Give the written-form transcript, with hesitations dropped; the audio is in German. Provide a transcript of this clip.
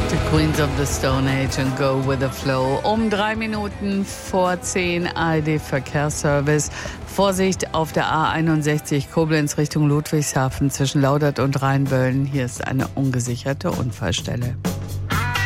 The Queens of the Stone Age and Go with the Flow. Um 3 Minuten vor 10 ARD Verkehrsservice. Vorsicht auf der A61 Koblenz Richtung Ludwigshafen zwischen Laudert und Rheinböllen. Hier ist eine ungesicherte Unfallstelle.